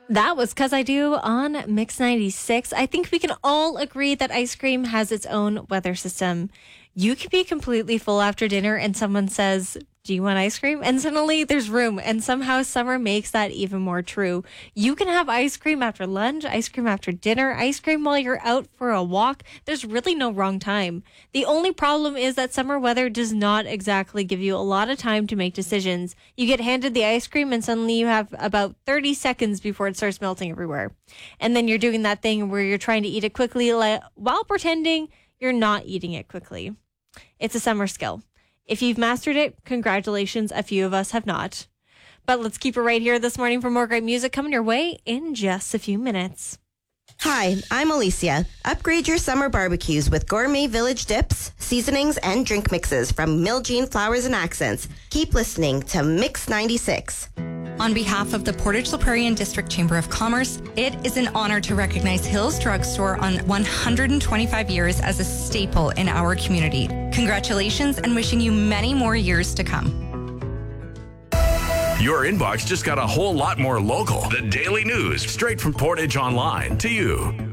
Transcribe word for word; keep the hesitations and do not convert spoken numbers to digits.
That was 'Cause I Do on Mix ninety-six. I think we can all agree that ice cream has its own weather system. You can be completely full after dinner and someone says, do you want ice cream? And suddenly there's room. And somehow summer makes that even more true. You can have ice cream after lunch, ice cream after dinner, ice cream while you're out for a walk. There's really no wrong time. The only problem is that summer weather does not exactly give you a lot of time to make decisions. You get handed the ice cream and suddenly you have about thirty seconds before it starts melting everywhere. And then you're doing that thing where you're trying to eat it quickly while pretending you're not eating it quickly. It's a summer skill. If you've mastered it, congratulations. A few of us have not. But let's keep it right here this morning for more great music coming your way in just a few minutes. Hi, I'm Alicia. Upgrade your summer barbecues with Gourmet Village dips, seasonings, and drink mixes from Miljean Flowers and Accents. Keep listening to Mix ninety-six. On behalf of the Portage La Prairie and District Chamber of Commerce, it is an honor to recognize Hills Drugstore on one hundred twenty-five years as a staple in our community. Congratulations and wishing you many more years to come. Your inbox just got a whole lot more local. The Daily News, straight from Portage Online to you.